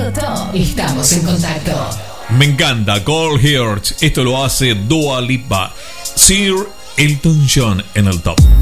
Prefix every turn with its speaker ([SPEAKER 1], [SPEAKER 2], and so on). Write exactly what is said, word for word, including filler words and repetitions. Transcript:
[SPEAKER 1] Contacto Top. Estamos en contacto.
[SPEAKER 2] Me encanta Cold Heart. Esto lo hace Dua Lipa. Sir Elton John en el top.